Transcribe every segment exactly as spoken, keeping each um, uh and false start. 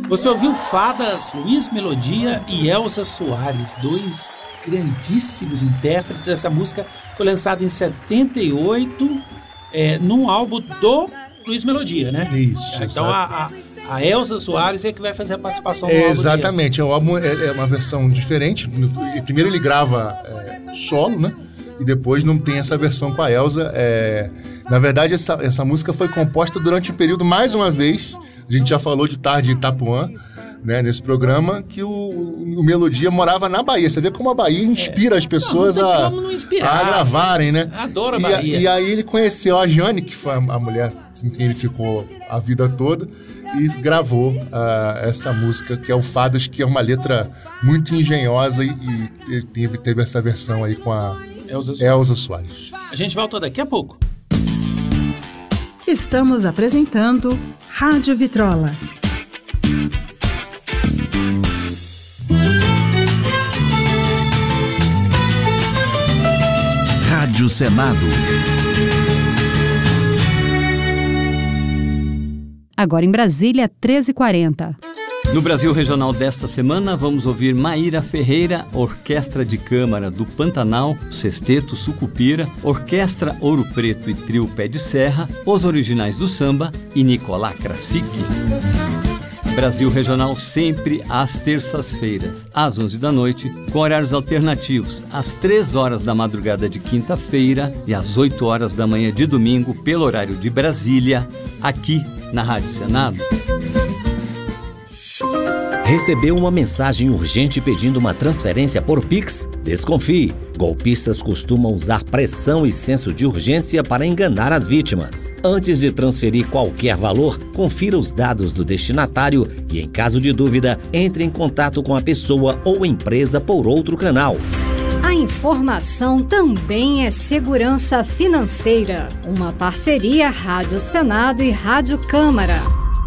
Você ouviu Fadas, Luiz Melodia e Elza Soares, dois grandíssimos intérpretes. Essa música foi lançada em setenta e oito, é, num álbum do Luiz Melodia, né? Isso. Então a, a, a Elza Soares é que vai fazer a participação no é, álbum. Exatamente, o álbum é, é uma versão diferente. Primeiro ele grava é, solo, né? E depois não tem essa versão com a Elza. É... Na verdade, essa, essa música foi composta durante um período, mais uma vez, a gente já falou de Tarde em Itapuã, né, nesse programa, que o, o Melodia morava na Bahia. Você vê como a Bahia inspira é. as pessoas não, não a, não a gravarem, né? Adoro a e Bahia. A, e aí ele conheceu a Jane, que foi a, a mulher com quem ele ficou a vida toda, e gravou uh, essa música, que é o Fadas, que é uma letra muito engenhosa, e, e teve, teve essa versão aí com a Elza Soares. Elza Soares. A gente volta daqui a pouco. Estamos apresentando Rádio Vitrola. Rádio Senado. Agora em Brasília, treze e quarenta. No Brasil Regional desta semana, vamos ouvir Maíra Ferreira, Orquestra de Câmara do Pantanal, Sexteto Sucupira, Orquestra Ouro Preto e Trio Pé de Serra, Os Originais do Samba e Nicolá Krasik. Brasil Regional sempre às terças-feiras, às onze da noite, com horários alternativos, às três horas da madrugada de quinta-feira e às oito horas da manhã de domingo, pelo horário de Brasília, aqui na Rádio Senado. Recebeu uma mensagem urgente pedindo uma transferência por Pix? Desconfie. Golpistas costumam usar pressão e senso de urgência para enganar as vítimas. Antes de transferir qualquer valor, confira os dados do destinatário e, em caso de dúvida, entre em contato com a pessoa ou empresa por outro canal. A informação também é segurança financeira. Uma parceria Rádio Senado e Rádio Câmara.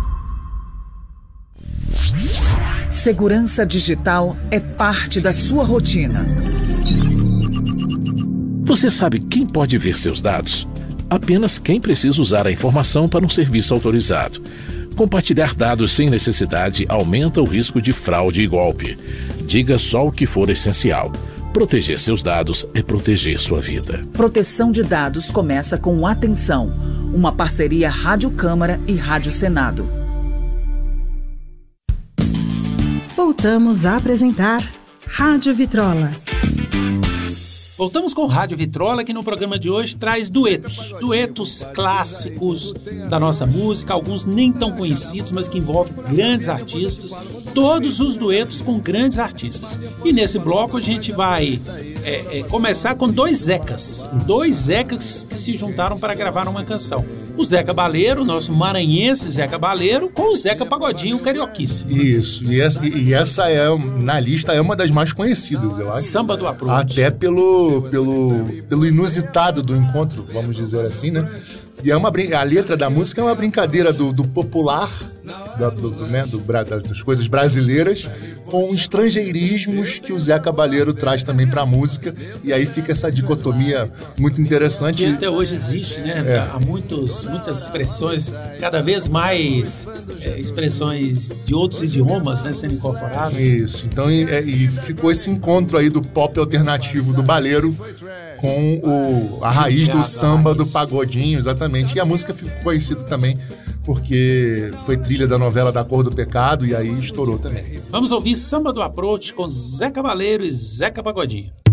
Segurança digital é parte da sua rotina. Você sabe quem pode ver seus dados? Apenas quem precisa usar a informação para um serviço autorizado. Compartilhar dados sem necessidade aumenta o risco de fraude e golpe. Diga só o que for essencial. Proteger seus dados é proteger sua vida. Proteção de dados começa com atenção. Uma parceria Rádio Câmara e Rádio Senado. Voltamos a apresentar Rádio Vitrola. Voltamos com Rádio Vitrola, que no programa de hoje traz duetos. Duetos clássicos da nossa música, alguns nem tão conhecidos, mas que envolvem grandes artistas. Todos os duetos com grandes artistas. E nesse bloco a gente vai é, é, começar com dois Zecas. Dois Zecas que se juntaram para gravar uma canção. O Zeca Baleiro, nosso maranhense Zeca Baleiro, com o Zeca Pagodinho, carioquíssimo. Isso, e essa, e essa é, na lista, é uma das mais conhecidas, eu acho. Samba do Approach. Até pelo, pelo, pelo inusitado do encontro, vamos dizer assim, né? E é uma, a letra da música é uma brincadeira do, do popular, da, do, do, né, do, das coisas brasileiras, com estrangeirismos que o Zé Cabaleiro traz também para a música, e aí fica essa dicotomia muito interessante. Que até hoje existe, né? É. Há muitos, muitas expressões, cada vez mais é, expressões de outros idiomas, né, sendo incorporadas. Isso, então e, e ficou esse encontro aí do pop alternativo do Baleiro com o, a raiz do samba, do pagodinho, exatamente. E a música ficou conhecida também porque foi trilha da novela Da Cor do Pecado, e aí estourou também. Vamos ouvir Samba do Approach com Zeca Baleiro e Zeca Pagodinho.